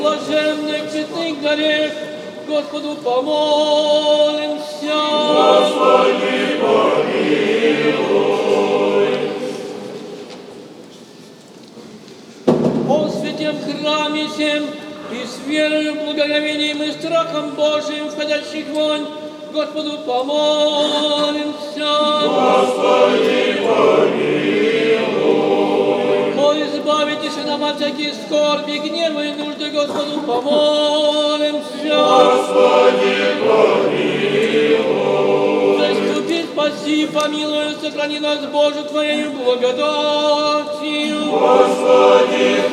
Блаженных святых горях, Господу помолимся. Господи, помилуй. О святем храме сем, и с верою, благоговением и страхом Божиим, входящих вонь, Господу помолимся. Господи, помилуй. О, избавитесь нам от всяких скорби, гнева и нужды, Господу помолимся. Господи, помилуй. Заступи, спаси, помилуй, сохрани нас, Боже, Твоей благодатью. Господи,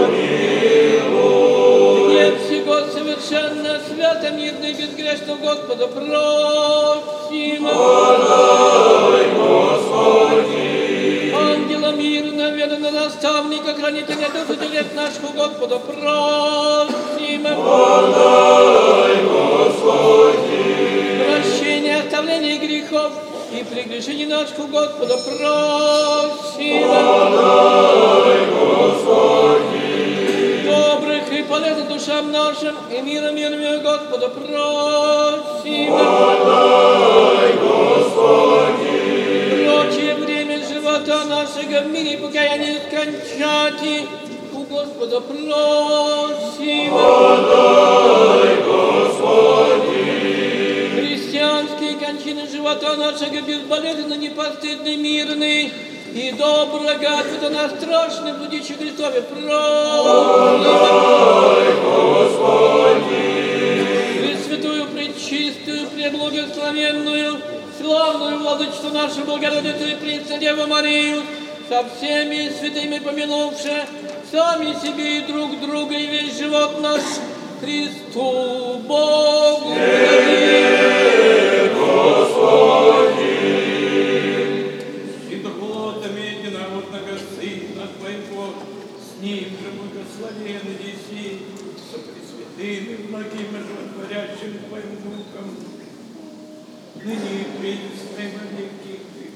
помилуй. Гнев всего совершенно, свято, мирно и безгрешно Господа просим. Подай, Господи. Ангела мирно, верно наставника, хранителя душ и телес нашего Господа просим. Подай, Господи. Прощение, оставление грехов и прегрешений наших Господа просим. Подай, Господи. Добрых и полезных душам нашим и миром миром Господа просим. Подай, Господи. Прочее время живота нашего в мире покаяния скончати у Господа просим. Подай, Господи. Христианские кончины живота нашего безболезненно, непостыдный, мирный и доброго Господа на страшном будучи Христове просим. Подай, Господи. Пресвятую, пречистую, преблагословенную, славную владычицу нашу Богородицу и Пресвятую Марию, со всеми святыми помянувши, сами себе и друг друга, и весь живот наш Христу Богу Господи. И доплотами единородного Сына Твоего, с Ним же благословен Иси, со пресвятым и многим животворящим Твоим Духом, ныне и присно и во веки